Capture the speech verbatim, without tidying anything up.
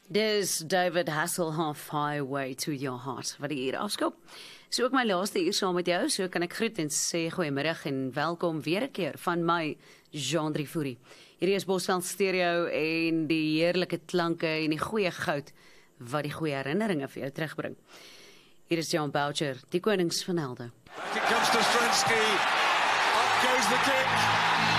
Dis David Hasselhoff, Highway to Your Heart, wat die hier afskop. So ook my laaste uur saam met jou, so kan ek groet en sê goeiemiddag en welkom weer 'n keer van my, Jean Drievoerie. Hierdie is Bosveld Stereo en die heerlike klanke en die goeie goud, wat die goeie herinneringe vir jou terugbring. Hier is Jan Boucher, die konings van helde. Back it comes to Stransky, up goes the kick.